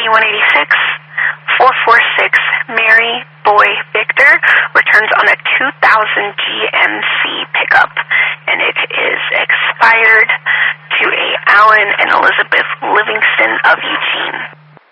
2186 446 Mary Boy Victor returns on a 2000 GMC pickup, and it is expired to a Alan and Elizabeth Livingston of Eugene.